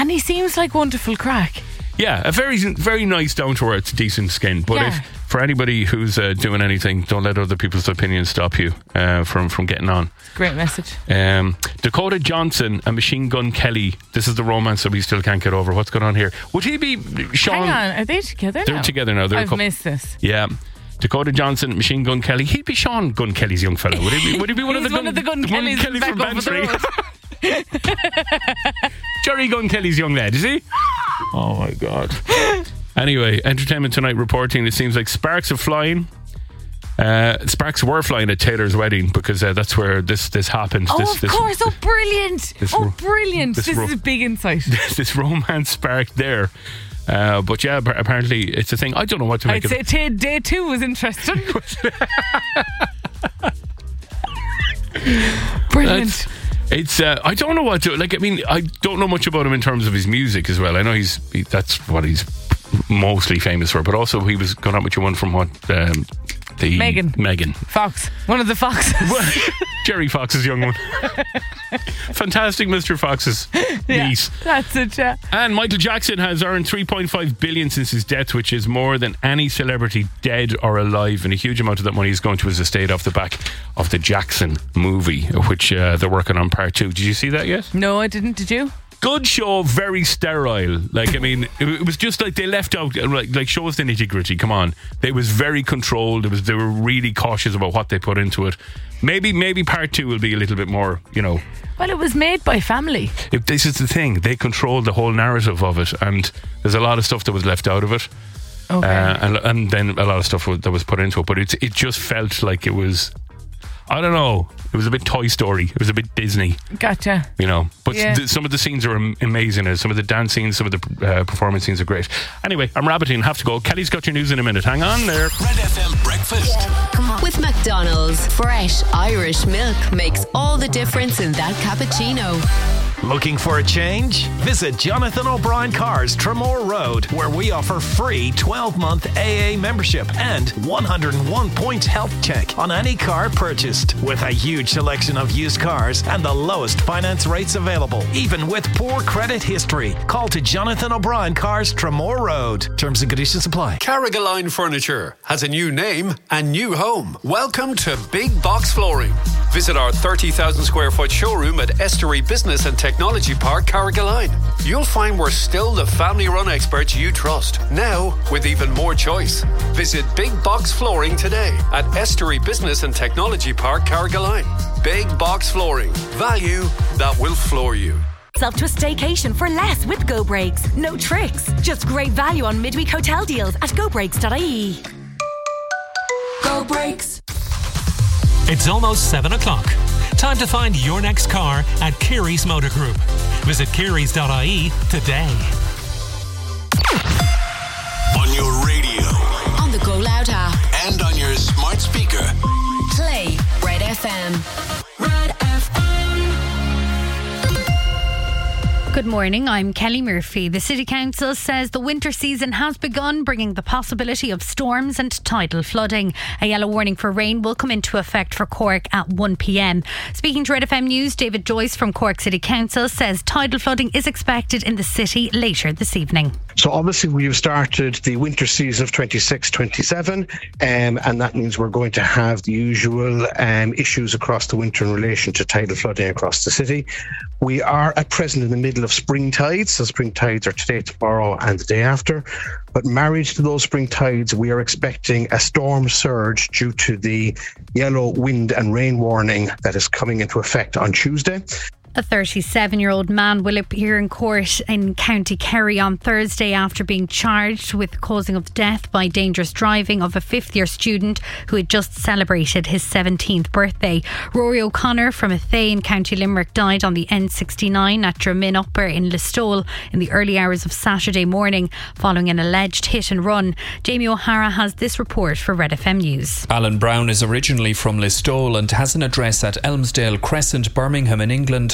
And he seems like wonderful crack. Yeah, a very, very nice, down-to-earth, decent skin. But if for anybody who's doing anything, don't let other people's opinions stop you from getting on. Great message. Dakota Johnson and Machine Gun Kelly. This is the romance that we still can't get over. What's going on here? Would he be Sean? Hang on, are they together now? They're together now. I've missed this. Yeah. Dakota Johnson, Machine Gun Kelly. He'd be Sean Gun Kelly's young fellow. Would he be one of the Gun Kellys from Bantry? Jerry Gun Kelly's young lad, is he? Oh my God. Anyway, Entertainment Tonight reporting it seems like sparks are flying. Sparks were flying at Taylor's wedding because that's where this happened. Oh, of course. Oh, brilliant. Brilliant. This is a big insight. This romance sparked there. But yeah, apparently it's a thing. I don't know what to make of it. I'd say day 2 was interesting. Brilliant. It's I don't know what to like. I mean, I don't know much about him in terms of his music as well. I know that's what he's mostly famous for, but also he was going out with one from what Megan Fox, one of the Foxes. Jerry Fox's young one. Fantastic Mr. Fox's niece. That's it, yeah. And Michael Jackson has earned $3.5 billion since his death, which is more than any celebrity dead or alive, and a huge amount of that money is going to his estate off the back of the Jackson movie, which they're working on part 2. Did you see that yet? No, I didn't. Did you? Good show, very sterile. Like, I mean, it was just like they left out, like show us the nitty gritty. Come on, it was very controlled. They were really cautious about what they put into it. Maybe part 2 will be a little bit more, Well, it was made by family. This is the thing; they controlled the whole narrative of it, and there's a lot of stuff that was left out of it. Okay. And then a lot of stuff that was put into it, but it just felt like it was. I don't know. It was a bit Toy Story. It was a bit Disney. Gotcha. But some of the scenes are amazing. Some of the dance scenes, some of the performance scenes are great. Anyway, I'm rabbiting. Have to go. Kelly's got your news in a minute. Hang on there. Red FM Breakfast. With McDonald's, fresh Irish milk makes all the difference in that cappuccino. Looking for a change? Visit Jonathan O'Brien Cars, Tremore Road, where we offer free 12-month AA membership and 101-point health check on any car purchased. With a huge selection of used cars and the lowest finance rates available, even with poor credit history. Call to Jonathan O'Brien Cars, Tremore Road. Terms and conditions apply. Carrigaline Furniture has a new name and new home. Welcome to Big Box Flooring. Visit our 30,000 square foot showroom at Estuary Business and Technology Park, Carrigaline. You'll find we're still the family-run experts you trust, now with even more choice. Visit Big Box Flooring today at Estuary Business and Technology Park, Carrigaline. Big Box Flooring. Value that will floor you. Up to a staycation for less with Go Breaks. No tricks, just great value on midweek hotel deals at gobreaks.ie. Go Breaks. It's almost 7 o'clock. Time to find your next car at Keary's Motor Group. Visit kearys.ie today. On your radio. On the Go Loud app. And on your smart speaker. Play Red FM. Red FM. Good morning, I'm Kelly Murphy. The City Council says the winter season has begun, bringing the possibility of storms and tidal flooding. A yellow warning for rain will come into effect for Cork at 1 p.m. Speaking to Red FM News, David Joyce from Cork City Council says tidal flooding is expected in the city later this evening. So obviously we've started the winter season of 26-27 and that means we're going to have the usual issues across the winter in relation to tidal flooding across the city. We are at present in the middle of spring tides, so spring tides are today, tomorrow and the day after. But married to those spring tides, we are expecting a storm surge due to the yellow wind and rain warning that is coming into effect on Tuesday. A 37-year-old man will appear in court in County Kerry on Thursday after being charged with causing of death by dangerous driving of a fifth-year student who had just celebrated his 17th birthday. Rory O'Connor from Athay in County Limerick died on the N69 at Drumin Upper in Listowel in the early hours of Saturday morning following an alleged hit and run. Jamie O'Hara has this report for Red FM News. Alan Brown is originally from Listowel and has an address at Elmsdale Crescent, Birmingham in England.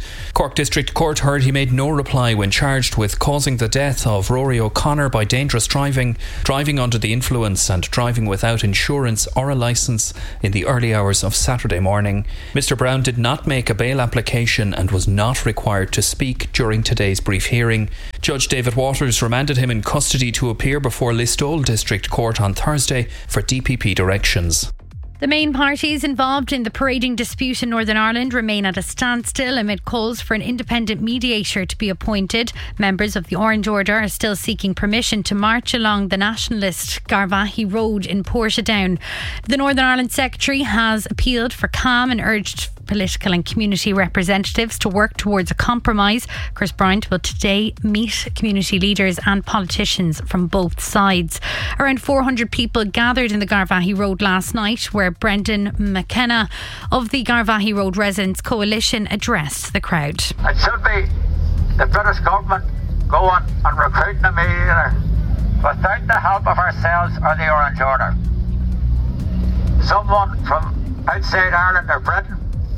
Cork District Court heard he made no reply when charged with causing the death of Rory O'Connor by dangerous driving, driving under the influence and driving without insurance or a licence in the early hours of Saturday morning. Mr Brown did not make a bail application and was not required to speak during today's brief hearing. Judge David Waters remanded him in custody to appear before Listowel District Court on Thursday for DPP directions. The main parties involved in the parading dispute in Northern Ireland remain at a standstill amid calls for an independent mediator to be appointed. Members of the Orange Order are still seeking permission to march along the nationalist Garvaghey Road in Portadown. The Northern Ireland Secretary has appealed for calm and urged political and community representatives to work towards a compromise. Chris Bryant will today meet community leaders and politicians from both sides. Around 400 people gathered in the Garvaghey Road last night, where Brendan McKenna of the Garvaghey Road Residents Coalition addressed the crowd. It should be the British government going and recruiting a mediator without the help of ourselves or the Orange Order. Someone from outside Ireland or Britain,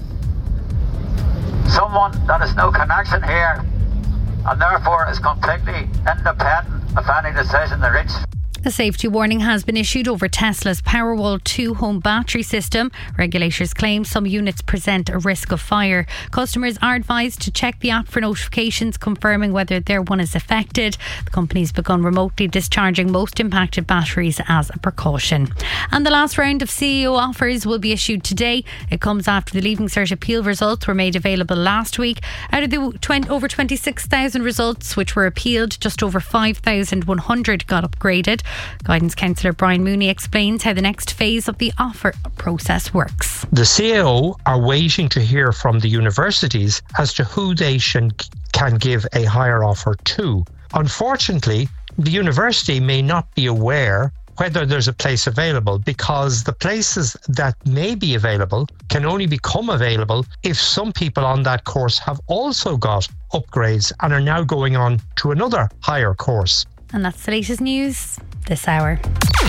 someone that has no connection here and therefore is completely independent of any decision they reach. A safety warning has been issued over Tesla's Powerwall 2 home battery system. Regulators claim some units present a risk of fire. Customers are advised to check the app for notifications confirming whether their one is affected. The company's begun remotely discharging most impacted batteries as a precaution. And the last round of CEO offers will be issued today. It comes after the Leaving Cert appeal results were made available last week. Out of the over 26,000 results which were appealed, just over 5,100 got upgraded. Guidance Councillor Brian Mooney explains how the next phase of the offer process works. The CAO are waiting to hear from the universities as to who they can give a higher offer to. Unfortunately, the university may not be aware whether there's a place available, because the places that may be available can only become available if some people on that course have also got upgrades and are now going on to another higher course. And that's the latest news this hour.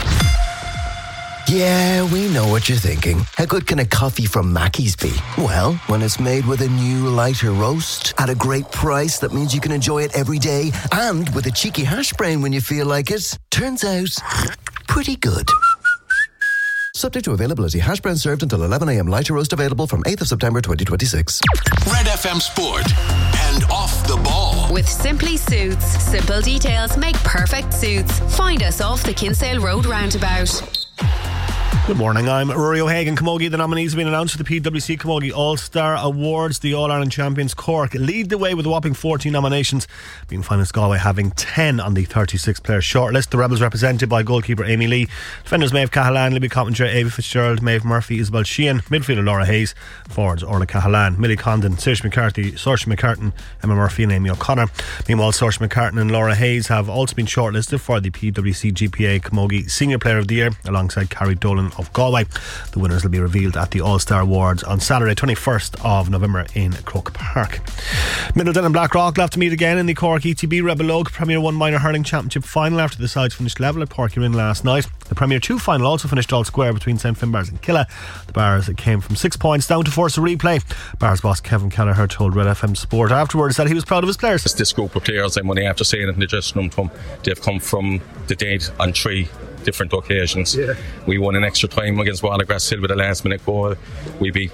Yeah, we know what you're thinking. How good can a coffee from Mackey's be? Well, when it's made with a new lighter roast at a great price that means you can enjoy it every day, and with a cheeky hash brown when you feel like it, turns out pretty good. Subject to availability. Hash brown served until 11 a.m. Lighter roast available from 8th of September 2026. Red FM Sport and Off the Ball. With Simply Suits. Simple details make perfect suits. Find us off the Kinsale Road roundabout. Good morning, I'm Rory O'Hagan. Camogie, the nominees have been announced for the PwC Camogie All-Star Awards. The All-Ireland champions Cork lead the way with a whopping 14 nominations, being finalists Galway having 10 on the 36-player shortlist. The Rebels represented by goalkeeper Amy Lee, defenders Maeve Cahalan, Libby Coppinger, Ava Fitzgerald, Maeve Murphy, Isabel Sheehan, midfielder Laura Hayes, forwards Orla Cahalan, Millie Condon, Saoirse McCarthy, Saoirse McCartan, Emma Murphy and Amy O'Connor. Meanwhile, Saoirse McCartan and Laura Hayes have also been shortlisted for the PwC GPA Camogie Senior Player of the Year alongside Carrie Dolan of Galway. The winners will be revealed at the All-Star Awards on Saturday 21st of November in Croke Park. Middleton and Blackrock will have to meet again in the Cork ETB Rebel Oak Premier 1 Minor Hurling Championship final after the sides finished level at Porcurin last night. The Premier 2 final also finished all square between St Finbarrs and Killa. The Bars came from 6 points down to force a replay. Bars boss Kevin Kelleher told Red FM Sport afterwards that he was proud of his players. This group of players, I'm only after saying it in the dressing room to them, they've come from the dead on 3 different occasions. Yeah. We won in extra time against Wallagrass Hill with a last minute goal. We beat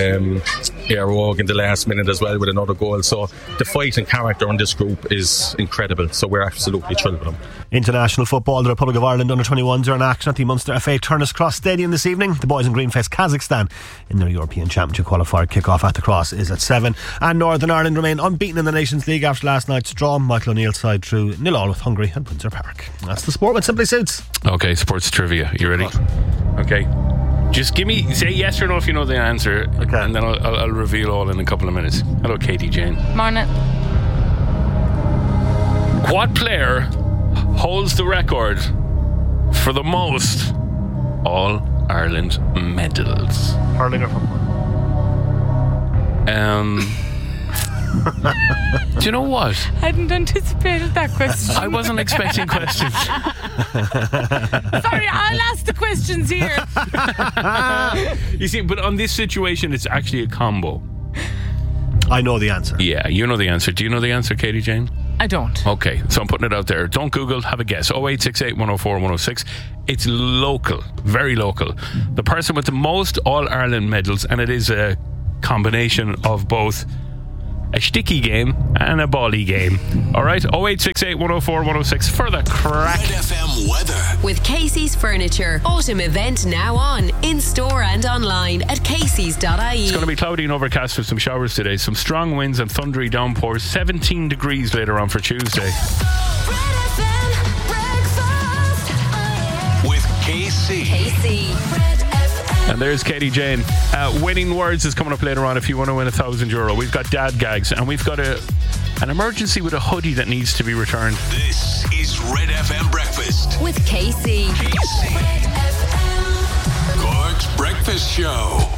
Airog in the last minute as well with another goal. So the fight and character on this group is incredible. So we're absolutely thrilled with them. International football, the Republic of Ireland under-21s are in action at the Munster FA Turners Cross Stadium this evening. The boys in green face Kazakhstan in their European Championship qualifier. Kick-off at the Cross is at 7. And Northern Ireland remain unbeaten in the Nations League after last night's draw. Michael O'Neill's side drew 0-0 with Hungary at Windsor Park. That's the sport with Simply Suits. Okay, sports trivia. You ready? Okay. Just say yes or no if you know the answer, okay, and then I'll reveal all in a couple of minutes. Hello, Katie Jane. Morning. What player holds the record for the most All-Ireland medals? Hurling or football? Do you know what? I hadn't anticipated that question. I wasn't expecting questions. Sorry, I'll ask the questions here. You see, but on this situation, it's actually a combo. I know the answer. Yeah, you know the answer. Do you know the answer, Katie Jane? I don't. Okay, so I'm putting it out there. Don't Google, have a guess. 0868 104 106. It's local, very local. The person with the most All-Ireland medals, and it is a combination of both a sticky game and a bally game. Alright, 0868 104 106 for the crack. Red FM weather. With Casey's Furniture. Autumn event now on. In store and online at Casey's.ie. It's going to be cloudy and overcast with some showers today. Some strong winds and thundery downpours. 17 degrees later on for Tuesday. With KC. And there's Katie Jane. Winning Words is coming up later on if you want to win €1,000. We've got dad gags and we've got an emergency with a hoodie that needs to be returned. This is Red FM Breakfast. With KC. Cork's Breakfast Show.